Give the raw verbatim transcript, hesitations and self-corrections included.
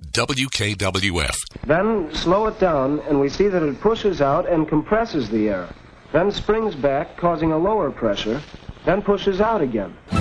W K W F. Then slow it down, and we see that it pushes out and compresses the air. Then springs back, causing a lower pressure, then pushes out again.